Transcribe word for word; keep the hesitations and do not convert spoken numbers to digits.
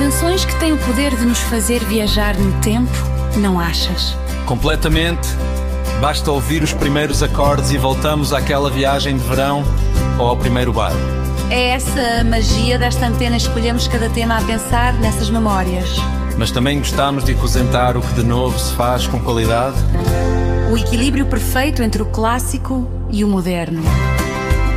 Canções que têm o poder de nos fazer viajar no tempo, não achas? Completamente. Basta ouvir os primeiros acordes e voltamos àquela viagem de verão ou ao primeiro bar. É essa a magia desta antena. Escolhemos cada tema a pensar nessas memórias. Mas também gostamos de apresentar o que de novo se faz com qualidade. O equilíbrio perfeito entre o clássico e o moderno.